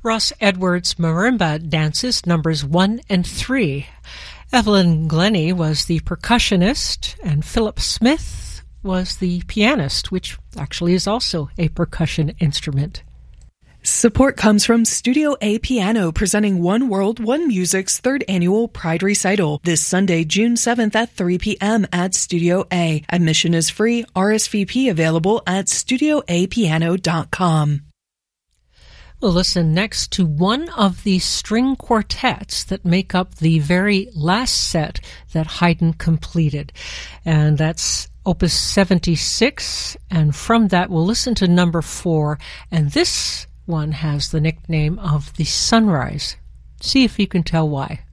Ross Edwards Marimba dances numbers 1 and 3. Evelyn Glennie was the percussionist, and Philip Smith was the pianist, which actually is also a percussion instrument. Support comes from Studio A Piano, presenting One World, One Music's 3rd annual Pride Recital this Sunday, June 7th at 3 p.m. at Studio A. Admission is free. RSVP available at studioapiano.com. We'll listen next to one of the string quartets that make up the very last set that Haydn completed, and that's Opus 76, and from that we'll listen to number 4, and this one has the nickname of the Sunrise. See if you can tell why.